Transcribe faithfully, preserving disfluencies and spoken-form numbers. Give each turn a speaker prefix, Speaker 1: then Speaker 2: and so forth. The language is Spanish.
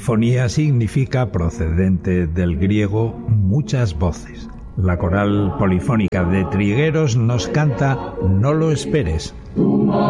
Speaker 1: Polifonía significa, procedente del griego, muchas voces. La coral polifónica de Trigueros nos canta No lo esperes.